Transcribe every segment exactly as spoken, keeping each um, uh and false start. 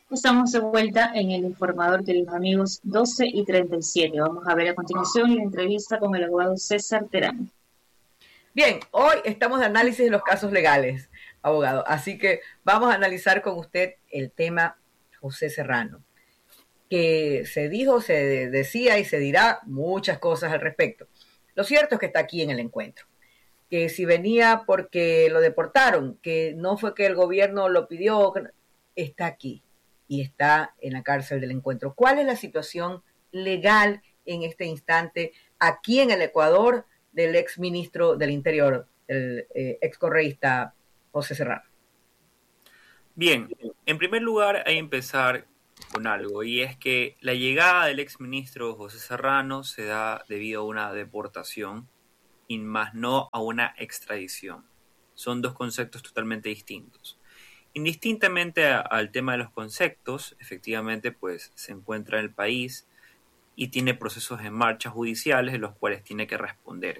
Estamos de vuelta en el informador, queridos amigos, doce y treinta y siete. Vamos a ver a continuación la entrevista con el abogado César Terán. Bien, hoy estamos de análisis de los casos legales, abogado. Así que vamos a analizar con usted el tema José Serrano, que se dijo, se decía y se dirá muchas cosas al respecto. Lo cierto es que está aquí en el encuentro. Que si venía porque lo deportaron, que no fue que el gobierno lo pidió, está aquí y está en la cárcel del encuentro. ¿Cuál es la situación legal en este instante aquí en el Ecuador del ex ministro del Interior, el eh, ex correísta José Serrano? Bien, en primer lugar hay que empezar con algo, y es que la llegada del ex ministro José Serrano se da debido a una deportación y más no a una extradición. Son dos conceptos totalmente distintos. Indistintamente a, al tema de los conceptos, efectivamente pues se encuentra en el país y tiene procesos en marcha judiciales en los cuales tiene que responder.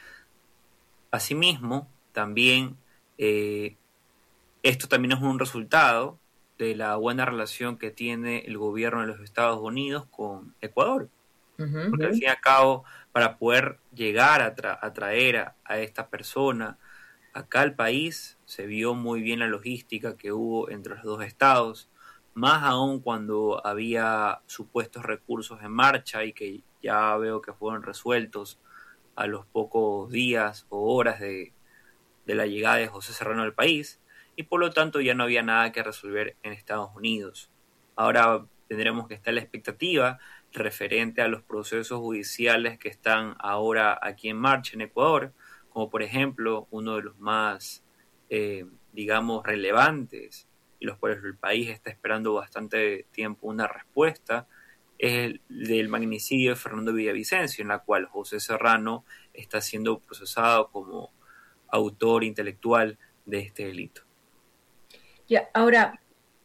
Asimismo, también eh, esto también es un resultado de la buena relación que tiene el gobierno de los Estados Unidos con Ecuador. Uh-huh. Porque al fin y al cabo, para poder llegar a, tra- a traer a, a esta persona acá al país, se vio muy bien la logística que hubo entre los dos estados, más aún cuando había supuestos recursos en marcha y que ya veo que fueron resueltos a los pocos días o horas de, de la llegada de José Serrano al país, y por lo tanto ya no había nada que resolver en Estados Unidos. Ahora tendremos que estar en la expectativa referente a los procesos judiciales que están ahora aquí en marcha en Ecuador, como por ejemplo uno de los más, eh, digamos, relevantes y los cuales el país está esperando bastante tiempo una respuesta, es el del magnicidio de Fernando Villavicencio, en la cual José Serrano está siendo procesado como autor intelectual de este delito. Ya, ahora,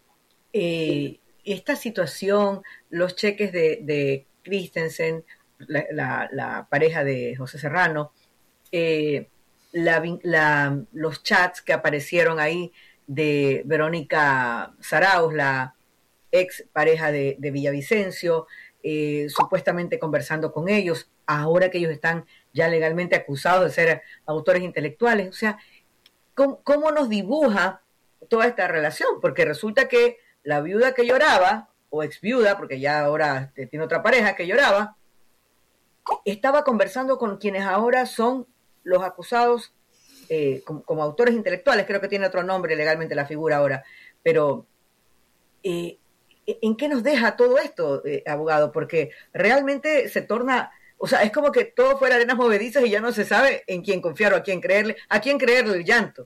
eh, esta situación, los cheques de, de Christensen, la, la, la pareja de José Serrano, eh, la, la, los chats que aparecieron ahí de Verónica Zarauz, la ex pareja de, de Villavicencio, eh, supuestamente conversando con ellos, ahora que ellos están ya legalmente acusados de ser autores intelectuales. O sea, ¿cómo, cómo nos dibuja toda esta relación? Porque resulta que la viuda que lloraba, o ex viuda, porque ya ahora tiene otra pareja que lloraba, estaba conversando con quienes ahora son los acusados eh, como, como autores intelectuales. Creo que tiene otro nombre legalmente la figura ahora, pero eh, ¿en qué nos deja todo esto, eh, abogado? Porque realmente se torna, o sea, es como que todo fuera arenas movedizas y ya no se sabe en quién confiar o a quién creerle, a quién creerle el llanto.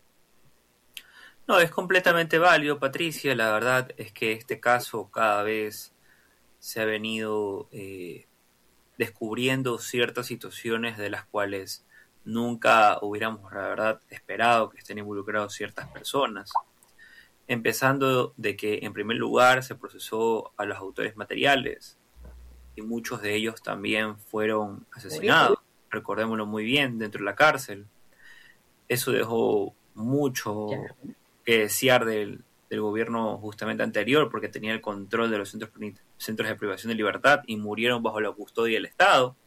No, es completamente válido, Patricia. La verdad es que este caso cada vez se ha venido eh, descubriendo ciertas situaciones de las cuales nunca hubiéramos, la verdad, esperado que estén involucrados ciertas personas. Empezando de que, en primer lugar, se procesó a los autores materiales y muchos de ellos también fueron asesinados. Recordémoslo muy bien, dentro de la cárcel. Eso dejó mucho ya. que desear del, del gobierno justamente anterior, porque tenía el control de los centros, centros de privación de libertad y murieron bajo la custodia del Estado.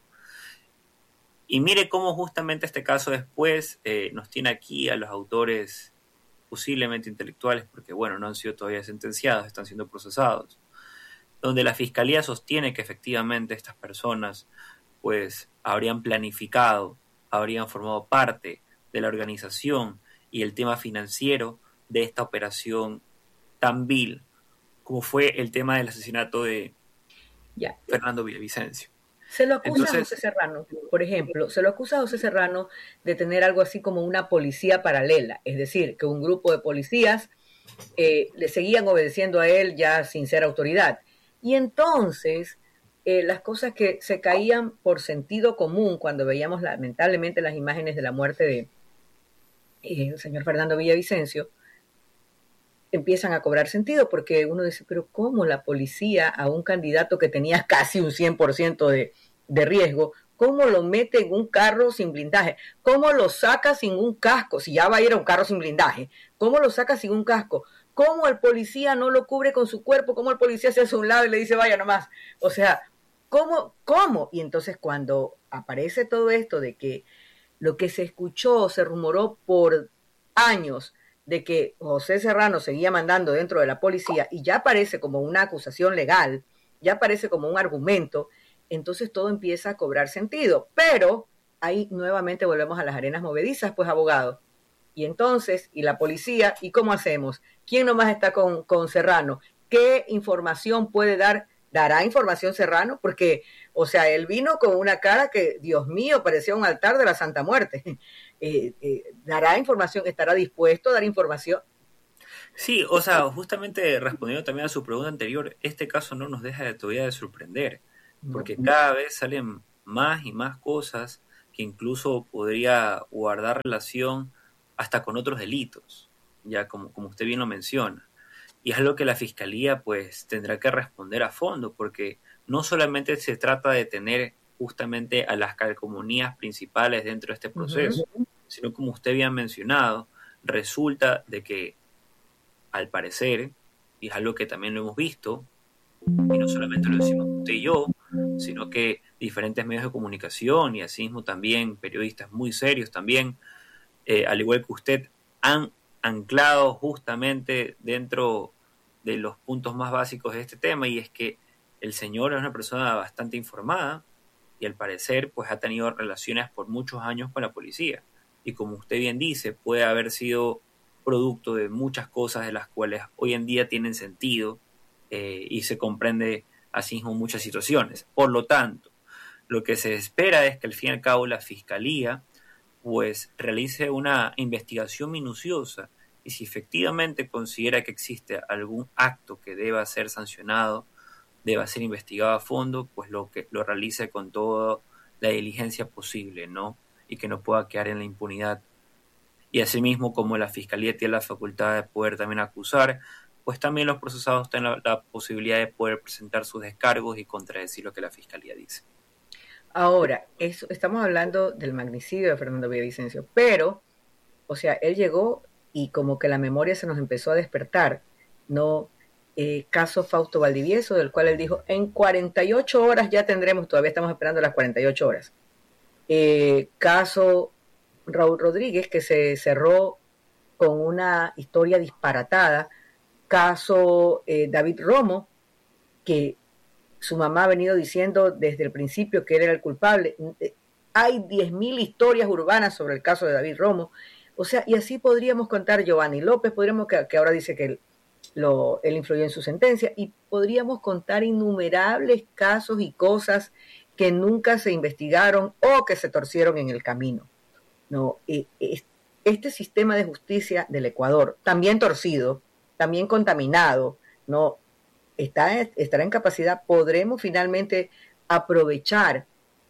Y mire cómo justamente este caso después eh, nos tiene aquí a los autores posiblemente intelectuales, porque bueno, no han sido todavía sentenciados, están siendo procesados, donde la fiscalía sostiene que efectivamente estas personas pues habrían planificado, habrían formado parte de la organización y el tema financiero de esta operación tan vil como fue el tema del asesinato de yeah. Fernando Villavicencio. Se lo acusa Entonces, a José Serrano, por ejemplo, se lo acusa a José Serrano de tener algo así como una policía paralela, es decir, que un grupo de policías eh, le seguían obedeciendo a él ya sin ser autoridad. Y entonces, eh, las cosas que se caían por sentido común cuando veíamos lamentablemente las imágenes de la muerte de eh, el señor Fernando Villavicencio, empiezan a cobrar sentido, porque uno dice, pero ¿cómo la policía a un candidato que tenía casi un cien por ciento de, de riesgo, cómo lo mete en un carro sin blindaje? ¿Cómo lo saca sin un casco? Si ya va a ir a un carro sin blindaje, ¿cómo lo saca sin un casco? ¿cómo el policía no lo cubre con su cuerpo? ¿Cómo el policía se hace a un lado y le dice, vaya nomás? O sea, ¿cómo? ¿Cómo? Y entonces cuando aparece todo esto de que lo que se escuchó, se rumoró por años, de que José Serrano seguía mandando dentro de la policía y ya aparece como una acusación legal, ya aparece como un argumento, entonces todo empieza a cobrar sentido. Pero ahí nuevamente volvemos a las arenas movedizas, pues, abogado. Y entonces, ¿y la policía? ¿Y cómo hacemos? ¿Quién nomás está con, con Serrano? ¿Qué información puede dar? ¿Dará información Serrano? Porque, o sea, él vino con una cara que, Dios mío, parecía un altar de la Santa Muerte. Eh, eh, ¿Dará información? ¿Estará dispuesto a dar información? Sí, o sea, justamente respondiendo también a su pregunta anterior, este caso no nos deja de, todavía de sorprender, porque No. cada vez salen más y más cosas que incluso podría guardar relación hasta con otros delitos, ya como, como usted bien lo menciona. Y es algo que la Fiscalía pues tendrá que responder a fondo, porque no solamente se trata de tener justamente a las calcomanías principales dentro de este proceso, uh-huh. sino como usted bien ha mencionado, resulta de que al parecer, y es algo que también lo hemos visto, y no solamente lo decimos usted y yo, sino que diferentes medios de comunicación y así mismo también periodistas muy serios también, eh, al igual que usted, han anclado justamente dentro de los puntos más básicos de este tema, y es que el señor es una persona bastante informada y al parecer pues ha tenido relaciones por muchos años con la policía, y como usted bien dice, puede haber sido producto de muchas cosas de las cuales hoy en día tienen sentido eh, y se comprende así mismo muchas situaciones. Por lo tanto, lo que se espera es que al fin y al cabo la Fiscalía pues realice una investigación minuciosa y si efectivamente considera que existe algún acto que deba ser sancionado, deba ser investigado a fondo, pues lo que lo realice con toda la diligencia posible, ¿no? Y que no pueda quedar en la impunidad. Y asimismo, como la Fiscalía tiene la facultad de poder también acusar, pues también los procesados tienen la, la posibilidad de poder presentar sus descargos y contradecir lo que la Fiscalía dice. Ahora, eso, estamos hablando del magnicidio de Fernando Villavicencio, pero, o sea, él llegó y como que la memoria se nos empezó a despertar, ¿no? Eh, caso Fausto Valdivieso, del cual él dijo, en cuarenta y ocho horas ya tendremos, todavía estamos esperando las cuarenta y ocho horas. Eh, caso Raúl Rodríguez, que se cerró con una historia disparatada. Caso eh, David Romo, que su mamá ha venido diciendo desde el principio que él era el culpable. Hay diez mil historias urbanas sobre el caso de David Romo. O sea, y así podríamos contar Giovanni López, podríamos que, que ahora dice que él, lo, él influyó en su sentencia, y podríamos contar innumerables casos y cosas que nunca se investigaron o que se torcieron en el camino. No, este sistema de justicia del Ecuador, también torcido, también contaminado, no está, estará en capacidad, podremos finalmente aprovechar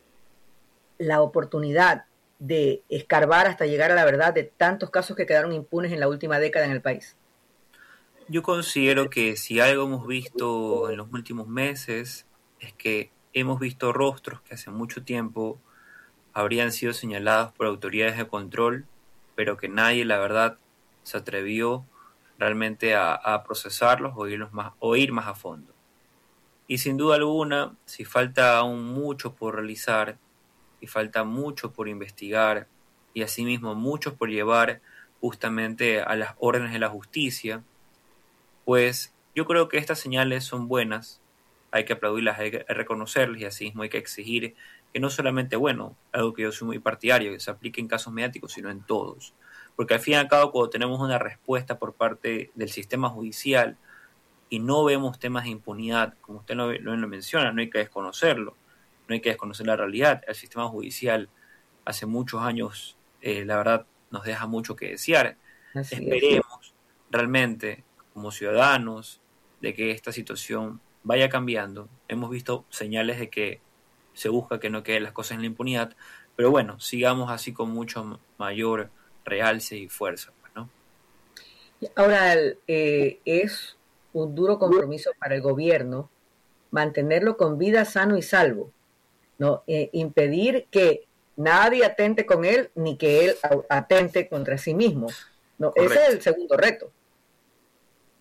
la oportunidad de escarbar hasta llegar a la verdad de tantos casos que quedaron impunes en la última década en el país. Yo considero que si algo hemos visto en los últimos meses es que hemos visto rostros que hace mucho tiempo habrían sido señalados por autoridades de control, pero que nadie, la verdad, se atrevió realmente a, a procesarlos o, irlos más, o ir más a fondo. Y sin duda alguna, si falta aún mucho por realizar, y falta mucho por investigar, y asimismo mucho por llevar justamente a las órdenes de la justicia, pues yo creo que estas señales son buenas, hay que aplaudirlas, hay que reconocerlas, y asimismo hay que exigir que no solamente, bueno, algo que yo soy muy partidario, que se aplique en casos mediáticos, sino en todos. Porque al fin y al cabo, cuando tenemos una respuesta por parte del sistema judicial y no vemos temas de impunidad, como usted lo, lo, lo menciona, no hay que desconocerlo, no hay que desconocer la realidad. El sistema judicial hace muchos años, eh, la verdad, nos deja mucho que desear. Así Esperemos es. realmente, como ciudadanos, de que esta situación vaya cambiando. Hemos visto señales de que se busca que no queden las cosas en la impunidad, pero bueno, sigamos así con mucho mayor realce y fuerza, ¿no? Ahora, eh, es un duro compromiso para el gobierno mantenerlo con vida, sano y salvo, ¿no? Eh, impedir que nadie atente con él, ni que él atente contra sí mismo, ¿no? Ese es el segundo reto.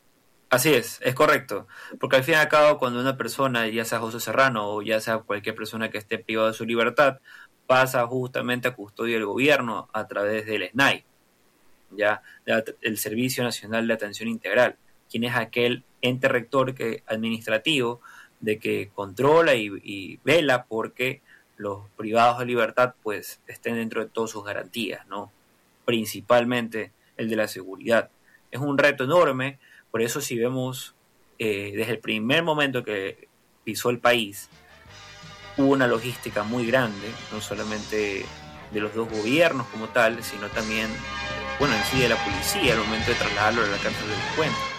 Así es, es correcto, porque al fin y al cabo cuando una persona, ya sea José Serrano o ya sea cualquier persona que esté privada de su libertad, pasa justamente a custodia del gobierno a través del S N A I, ya el Servicio Nacional de Atención Integral, quien es aquel ente rector que, administrativo de que controla y, y vela porque los privados de libertad pues estén dentro de todas sus garantías, ¿no? Principalmente el de la seguridad. Es un reto enorme. Por eso si vemos eh, desde el primer momento que pisó el país, hubo una logística muy grande, no solamente de los dos gobiernos como tal, sino también, bueno, en sí de la policía al momento de trasladarlo a la cárcel de delincuentes.